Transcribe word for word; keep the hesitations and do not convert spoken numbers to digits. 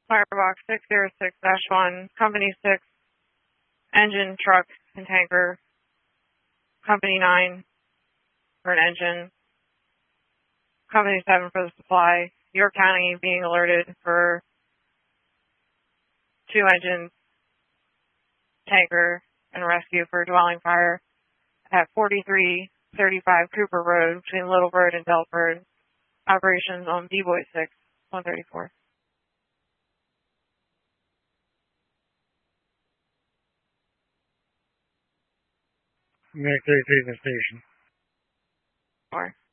Firebox six zero six dash one, Company six, engine, truck, and tanker. Company nine for an engine. Company seven for the supply. York County being alerted for two engines, tanker, and rescue for dwelling fire at forty-three thirty-five Cooper Road between Littlebird and Delford. Operations on B-Boy six, one thirty-four. Next thirty-three in the station. Four.